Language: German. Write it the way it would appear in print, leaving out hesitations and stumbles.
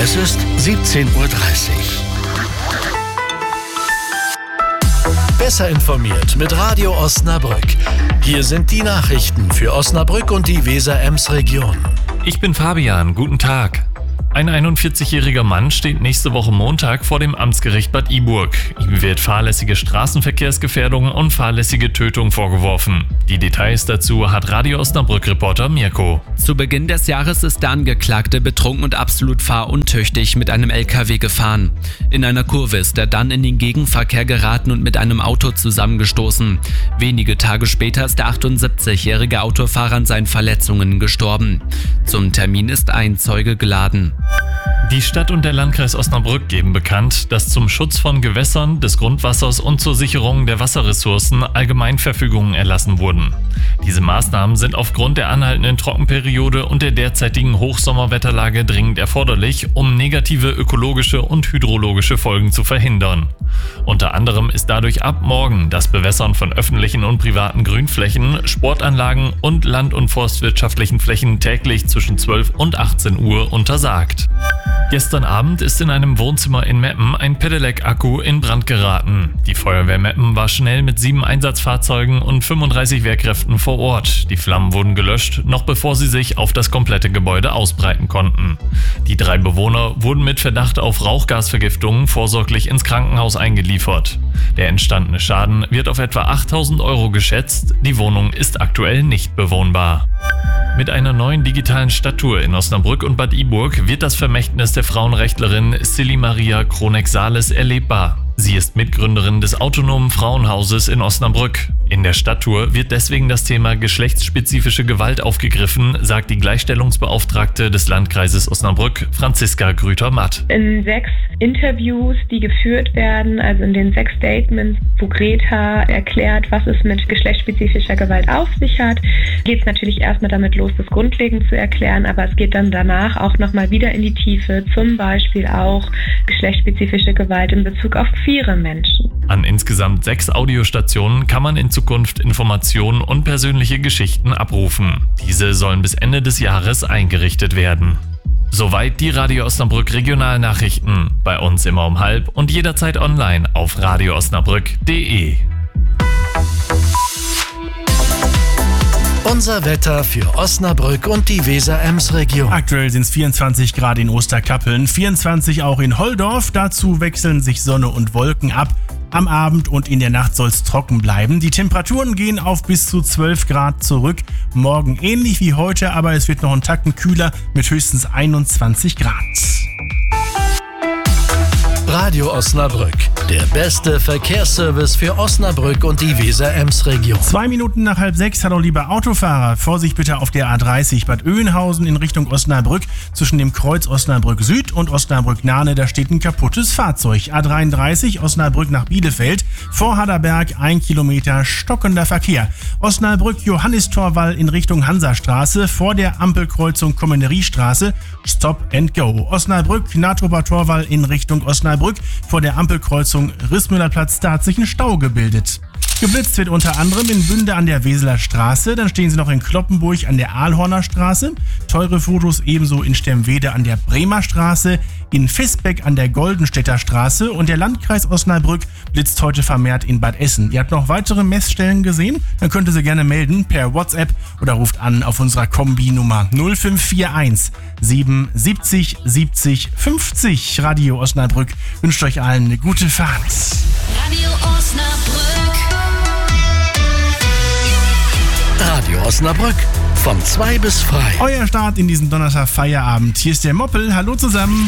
Es ist 17:30 Uhr. Besser informiert mit Radio Osnabrück. Hier sind die Nachrichten für Osnabrück und die Weser-Ems-Region. Ich bin Fabian, guten Tag. Ein 41-jähriger Mann steht nächste Woche Montag vor dem Amtsgericht Bad Iburg. Ihm wird fahrlässige Straßenverkehrsgefährdung und fahrlässige Tötung vorgeworfen. Die Details dazu hat Radio Osnabrück-Reporter Mirko. Zu Beginn des Jahres ist der Angeklagte betrunken und absolut fahruntüchtig mit einem LKW gefahren. In einer Kurve ist er dann in den Gegenverkehr geraten und mit einem Auto zusammengestoßen. Wenige Tage später ist der 78-jährige Autofahrer an seinen Verletzungen gestorben. Zum Termin ist ein Zeuge geladen. Die Stadt und der Landkreis Osnabrück geben bekannt, dass zum Schutz von Gewässern, des Grundwassers und zur Sicherung der Wasserressourcen Allgemeinverfügungen erlassen wurden. Diese Maßnahmen sind aufgrund der anhaltenden Trockenperiode und der derzeitigen Hochsommerwetterlage dringend erforderlich, um negative ökologische und hydrologische Folgen zu verhindern. Unter anderem ist dadurch ab morgen das Bewässern von öffentlichen und privaten Grünflächen, Sportanlagen und land- und forstwirtschaftlichen Flächen täglich zwischen 12 und 18 Uhr untersagt. Gestern Abend ist in einem Wohnzimmer in Meppen ein Pedelec-Akku in Brand geraten. Die Feuerwehr Meppen war schnell mit 7 Einsatzfahrzeugen und 35 Wehrkräften vor Ort. Die Flammen wurden gelöscht, noch bevor sie sich auf das komplette Gebäude ausbreiten konnten. Die 3 Bewohner wurden mit Verdacht auf Rauchgasvergiftungen vorsorglich ins Krankenhaus eingeliefert. Der entstandene Schaden wird auf etwa 8.000 € geschätzt. Die Wohnung ist aktuell nicht bewohnbar. Mit einer neuen digitalen Stadttour in Osnabrück und Bad Iburg wird das Vermächtnis der Frauenrechtlerin Silly Maria Kronek-Sales erlebbar. Sie ist Mitgründerin des Autonomen Frauenhauses in Osnabrück. In der Stadttour wird deswegen das Thema geschlechtsspezifische Gewalt aufgegriffen, sagt die Gleichstellungsbeauftragte des Landkreises Osnabrück, Franziska Grüter-Matt. In 6 Interviews, die geführt werden, also in den 6 Statements, wo Greta erklärt, was es mit geschlechtsspezifischer Gewalt auf sich hat, geht es natürlich erstmal damit los, das grundlegend zu erklären, aber es geht dann danach auch nochmal wieder in die Tiefe, zum Beispiel auch geschlechtsspezifische Gewalt in Bezug auf queere Menschen. An insgesamt 6 Audiostationen kann man in Zukunft Informationen und persönliche Geschichten abrufen. Diese sollen bis Ende des Jahres eingerichtet werden. Soweit die Radio Osnabrück Regionalnachrichten. Bei uns immer um 12:30 und jederzeit online auf radioosnabrück.de. Unser Wetter für Osnabrück und die Weser-Ems-Region. Aktuell sind es 24 Grad in Osterkappeln, 24 auch in Holdorf. Dazu wechseln sich Sonne und Wolken ab. Am Abend und in der Nacht soll es trocken bleiben. Die Temperaturen gehen auf bis zu 12 Grad zurück. Morgen ähnlich wie heute, aber es wird noch einen Tacken kühler mit höchstens 21 Grad. Radio Osnabrück, der beste Verkehrsservice für Osnabrück und die Weser-Ems-Region. 2 Minuten nach 5:30, hallo lieber Autofahrer. Vorsicht bitte auf der A30 Bad Oeynhausen in Richtung Osnabrück. Zwischen dem Kreuz Osnabrück Süd und Osnabrück Nahne, da steht ein kaputtes Fahrzeug. A33 Osnabrück nach Bielefeld. Vor Haderberg 1 Kilometer stockender Verkehr. Osnabrück Johannistorwall in Richtung Hansastraße. Vor der Ampelkreuzung Kommenderiestraße. Stop and Go. Osnabrück Natroper Torwall in Richtung Osnabrück. Vor der Ampelkreuzung Rissmüllerplatz, da hat sich ein Stau gebildet. Geblitzt wird unter anderem in Bünde an der Weseler Straße, dann stehen sie noch in Kloppenburg an der Aalhorner Straße, teure Fotos ebenso in Stemwede an der Bremer Straße, in Visbeck an der Goldenstädter Straße und der Landkreis Osnabrück blitzt heute vermehrt in Bad Essen. Ihr habt noch weitere Messstellen gesehen? Dann könnt ihr sie gerne melden per WhatsApp oder ruft an auf unserer Kombi-Nummer 0541 77 70 50. Radio Osnabrück wünscht euch allen eine gute Fahrt. Radio Osnabrück. Radio Osnabrück, von 2 bis frei. Euer Start in diesen Donnerstag Feierabend. Hier ist der Moppel. Hallo zusammen.